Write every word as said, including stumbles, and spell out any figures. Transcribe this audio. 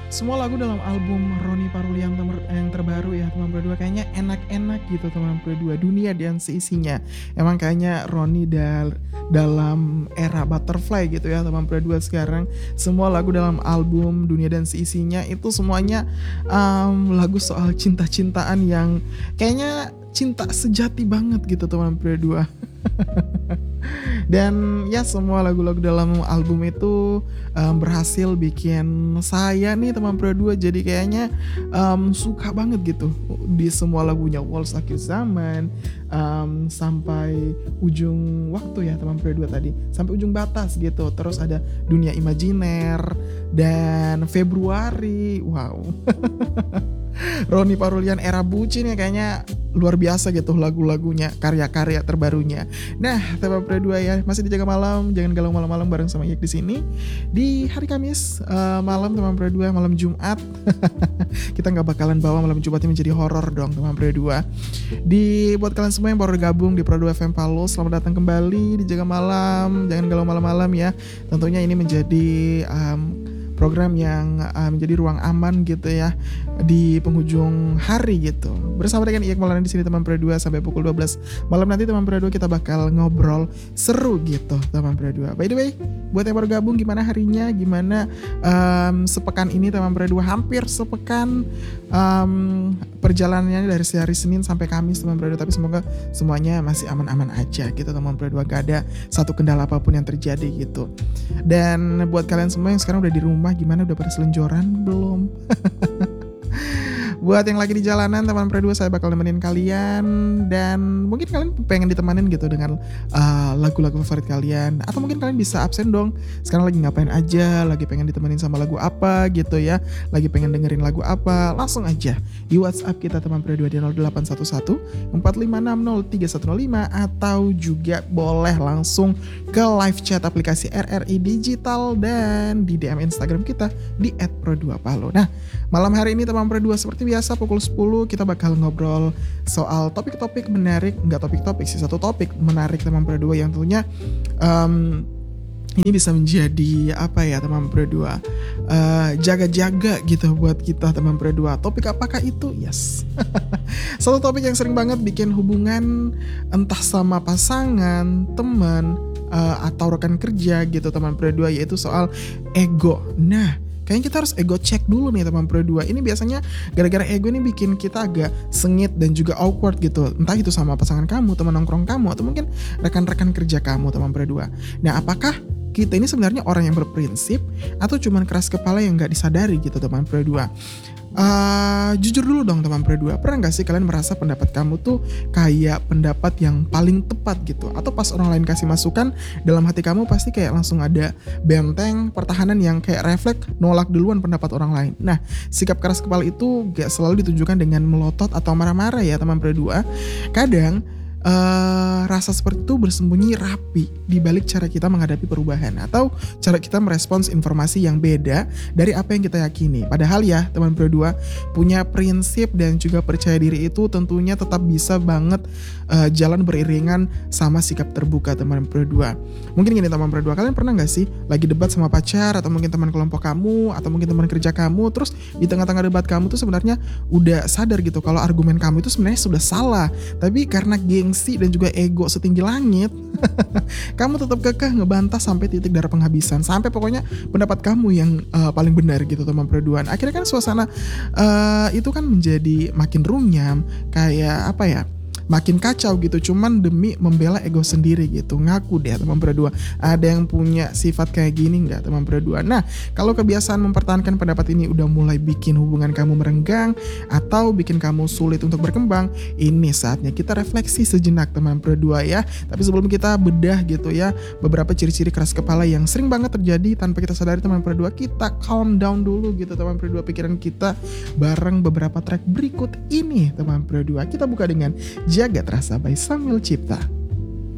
Semua lagu dalam album Ronny Parulian temer yang terbaru ya teman berdua kayaknya enak-enak gitu teman berdua, dunia dan seisinya. Emang kayaknya Ronny dal dalam era butterfly gitu ya teman berdua sekarang. Semua lagu dalam album Dunia dan Seisinya itu semuanya um, lagu soal cinta-cintaan yang kayaknya cinta sejati banget gitu teman berdua. Dan ya semua lagu-lagu dalam album itu um, berhasil bikin saya nih teman berdua jadi kayaknya um, suka banget gitu di semua lagunya, Waltz Akhir Zaman um, sampai ujung waktu ya teman berdua tadi, sampai ujung batas gitu. Terus ada Dunia Imajiner dan Februari. Wow. Ronny Parulian era bucin ya kayaknya luar biasa gitu lagu-lagunya, karya-karya terbarunya. Nah, teman berdua ya, masih dijaga malam, jangan galau malam-malam bareng sama Yak di sini di hari Kamis uh, malam teman berdua, malam Jumat. Kita nggak bakalan bawa malam Jumatnya menjadi horor dong teman berdua. Di buat kalian semua yang baru gabung di Pro dua F M Palu, selamat datang kembali di Jaga Malam, jangan galau malam-malam ya. Tentunya ini menjadi um, program yang uh, menjadi ruang aman gitu ya di penghujung hari gitu. Bersama dengan Iyak Maulana di sini teman berdua sampai pukul dua belas malam nanti teman berdua kita bakal ngobrol seru gitu teman berdua. By the way, buat yang baru gabung gimana harinya? Gimana um, sepekan ini teman berdua, hampir sepekan um, perjalanannya dari hari Senin sampai Kamis teman berdua, tapi semoga semuanya masih aman-aman aja gitu teman berdua, gak ada satu kendala apapun yang terjadi gitu. Dan buat kalian semua yang sekarang udah di rumah, gimana, udah pada selenjoran belum? Buat yang lagi di jalanan teman berdua, saya bakal nemenin kalian. Dan mungkin kalian pengen ditemanin gitu dengan uh, lagu-lagu favorit kalian. Atau mungkin kalian bisa absen dong, sekarang lagi ngapain aja, lagi pengen ditemenin sama lagu apa gitu ya, lagi pengen dengerin lagu apa, langsung aja di WhatsApp kita teman berdua di nol delapan satu satu empat lima enam nol tiga satu nol lima. Atau juga boleh langsung ke live chat aplikasi R R I Digital dan di D M Instagram kita di et pro dua palu. Nah, malam hari ini teman berdua seperti biasa pukul sepuluh kita bakal ngobrol soal topik-topik menarik, nggak topik-topik sih, satu topik menarik teman berdua yang tentunya um, ini bisa menjadi apa ya teman berdua, uh, jaga-jaga gitu buat kita teman berdua. Topik apakah itu? Yes. Satu topik yang sering banget bikin hubungan entah sama pasangan, teman, uh, atau rekan kerja gitu teman berdua, yaitu soal ego. Nah, kayaknya kita harus ego check dulu nih teman berdua. Ini biasanya gara-gara ego ini bikin kita agak sengit dan juga awkward gitu. Entah itu sama pasangan kamu, teman nongkrong kamu, atau mungkin rekan-rekan kerja kamu teman berdua. Nah, apakah kita ini sebenarnya orang yang berprinsip atau cuman keras kepala yang gak disadari gitu teman berdua? Uh, jujur dulu dong teman berdua, pernah gak sih kalian merasa pendapat kamu tuh kayak pendapat yang paling tepat gitu? Atau pas orang lain kasih masukan, dalam hati kamu pasti kayak langsung ada benteng pertahanan yang kayak refleks nolak duluan pendapat orang lain. Nah, sikap keras kepala itu gak selalu ditunjukkan dengan melotot atau marah-marah ya teman berdua. Kadang Uh, rasa seperti itu bersembunyi rapi di balik cara kita menghadapi perubahan atau cara kita merespons informasi yang beda dari apa yang kita yakini. Padahal ya teman berdua, punya prinsip dan juga percaya diri itu tentunya tetap bisa banget uh, jalan beriringan sama sikap terbuka teman berdua. Mungkin gini teman berdua, kalian pernah gak sih lagi debat sama pacar atau mungkin teman kelompok kamu atau mungkin teman kerja kamu, terus di tengah-tengah debat kamu tuh sebenarnya udah sadar gitu kalau argumen kamu itu sebenarnya sudah salah, tapi karena geng dan juga ego setinggi langit, kamu tetap kekeh ngebantah sampai titik darah penghabisan, sampai pokoknya pendapat kamu yang uh, paling benar gitu teman berdua. Akhirnya kan suasana uh, itu kan menjadi makin runyam, kayak apa ya, makin kacau gitu, cuman demi membela ego sendiri gitu. Ngaku deh teman berdua, ada yang punya sifat kayak gini nggak teman berdua? Nah, kalau kebiasaan mempertahankan pendapat ini udah mulai bikin hubungan kamu merenggang atau bikin kamu sulit untuk berkembang, ini saatnya kita refleksi sejenak teman berdua ya. Tapi sebelum kita bedah gitu ya beberapa ciri-ciri keras kepala yang sering banget terjadi tanpa kita sadari teman berdua, kita calm down dulu gitu teman berdua pikiran kita bareng beberapa track berikut ini teman berdua. Kita buka dengan Jagat Rasa by Samuel Cipta.